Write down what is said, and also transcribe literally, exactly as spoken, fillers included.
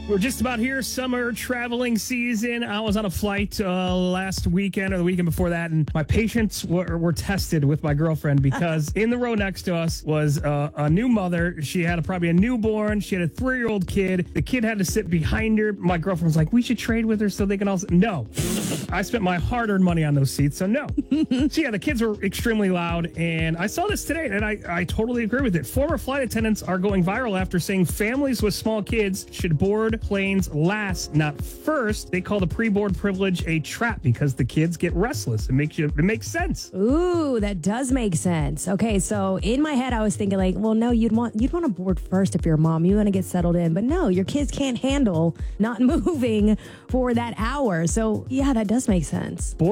We're just about here, summer traveling season. I was on a flight uh, last weekend or the weekend before that, and my patients were, were tested with my girlfriend because in the row next to us was uh, a new mother. She had a, probably a newborn. She had a three-year-old kid. The kid had to sit behind her. My girlfriend was like, we should trade with her so they can also... No. I spent my hard-earned money on those seats, so no. So yeah, the kids were extremely loud, and I saw this today, and I, I totally agree with it. Former flight attendants are going viral after saying families with small kids should board planes last, not first. They call the pre-board privilege a trap because the kids get restless. It makes you, it makes sense. Ooh, that does make sense. Okay, so in my head, I was thinking like, well, no, you'd want you'd want to board first if you're a mom. You want to get settled in, but no, your kids can't handle not moving for that hour. So yeah, that does make sense.